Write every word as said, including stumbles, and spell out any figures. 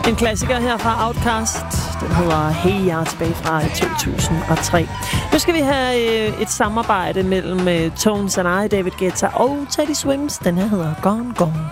En klassiker her fra Outkast. Den hedder Hey Ya, tilbage fra to tusind og tre. Nu skal vi have øh, et samarbejde mellem øh, Tones and I, David Guetta og Teddy Swims. Den her hedder Gone, Gone,